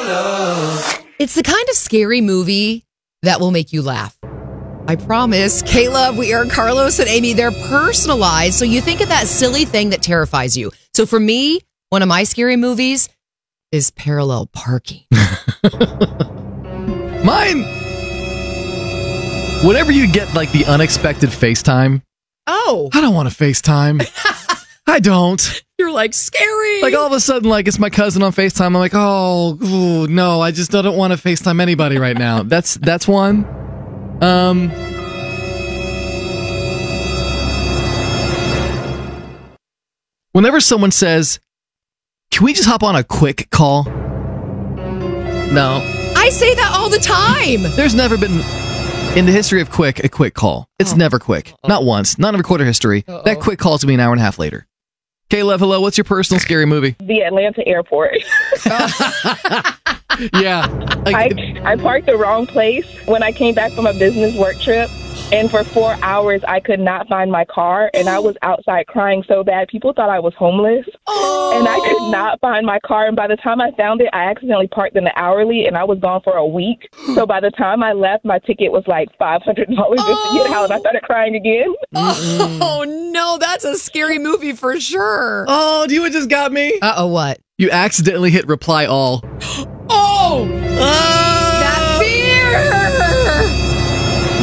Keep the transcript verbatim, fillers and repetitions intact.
It's the kind of scary movie that will make you laugh. I promise. Caleb, we are Carlos and Amy. They're personalized. So you think of that silly thing that terrifies you. So for me, one of my scary movies is Parallel Parking. Mine, whenever you get like the unexpected FaceTime. Oh. I don't want to FaceTime. I don't. You're like, scary. Like all of a sudden, like it's my cousin on FaceTime. I'm like, oh, ooh, no, I just don't want to FaceTime anybody right now. That's that's one. Um, whenever someone says, can we just hop on a quick call? No. I say that all the time. There's never been, in the history of quick, a quick call. It's oh. never quick. Uh-oh. Not once. Not in recorded history. Uh-oh. That quick call is going to be an hour and a half later. Caleb, hello. What's your personal scary movie? The Atlanta airport. Yeah. I, I parked the wrong place when I came back from a business work trip. And for four hours, I could not find my car. And I was outside crying so bad. People thought I was homeless. Oh. And I could not find my car. And by the time I found it, I accidentally parked in the hourly. And I was gone for a week. So by the time I left, my ticket was like five hundred dollars just oh. to get out. And I started crying again. Oh, no. That's a scary movie for sure. Oh, you just got me? Uh-oh, what? You accidentally hit reply all. Oh!